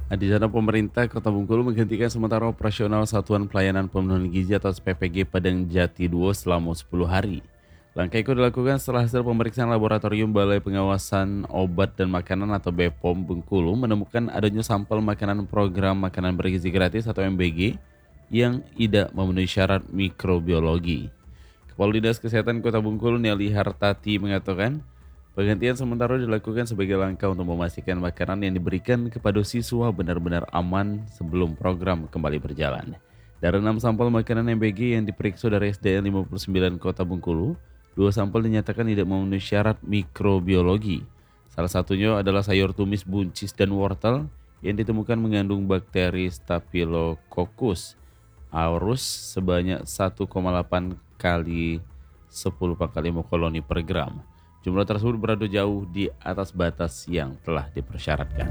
Nah, di sana pemerintah Kota Bengkulu menghentikan sementara operasional Satuan Pelayanan Pemenuhan Gizi atau SPPG Padang Jati 2 selama 10 hari. Langkah itu dilakukan setelah hasil pemeriksaan laboratorium Balai Pengawasan Obat dan Makanan atau BPOM Bengkulu menemukan adanya sampel makanan program makanan bergizi gratis atau MBG yang tidak memenuhi syarat mikrobiologi. Kepala Dinas Kesehatan Kota Bengkulu Nelly Hartati mengatakan, penggantian sementara dilakukan sebagai langkah untuk memastikan makanan yang diberikan kepada siswa benar-benar aman sebelum program kembali berjalan. Dari 6 sampel makanan MBG yang diperiksa dari SDN 59 Kota Bengkulu, 2 sampel dinyatakan tidak memenuhi syarat mikrobiologi. Salah satunya adalah sayur tumis buncis dan wortel yang ditemukan mengandung bakteri Staphylococcus aureus sebanyak 1,8 kali 10 pangkat 5 koloni per gram. Jumlah tersebut berada jauh di atas batas yang telah dipersyaratkan.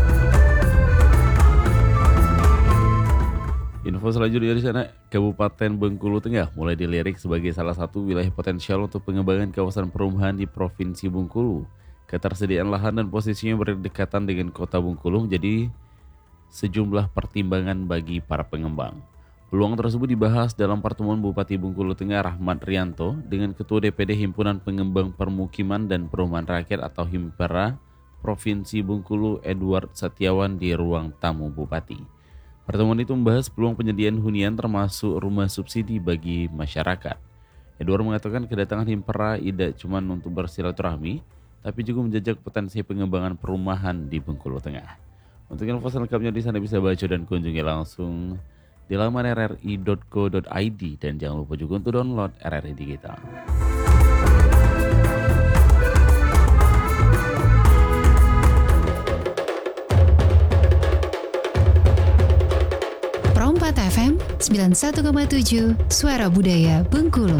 Info selanjutnya dari sana, Kabupaten Bengkulu Tengah mulai dilirik sebagai salah satu wilayah potensial untuk pengembangan kawasan perumahan di Provinsi Bengkulu. Ketersediaan lahan dan posisinya berdekatan dengan Kota Bengkulu menjadi sejumlah pertimbangan bagi para pengembang. Peluang tersebut dibahas dalam pertemuan Bupati Bengkulu Tengah Rahmat Rianto dengan Ketua DPD Himpunan Pengembang Permukiman dan Perumahan Rakyat atau Himpera Provinsi Bengkulu Edward Setiawan di ruang tamu Bupati. Pertemuan itu membahas peluang penyediaan hunian termasuk rumah subsidi bagi masyarakat. Edward mengatakan kedatangan Himpera tidak cuma untuk bersilaturahmi, tapi juga menjajak potensi pengembangan perumahan di Bengkulu Tengah. Untuk info selengkapnya di sana bisa baca dan kunjungi langsung di laman rri.co.id dan jangan lupa juga untuk download RRI Digital. Pro 4 FM 91,7 Suara Budaya Bengkulu.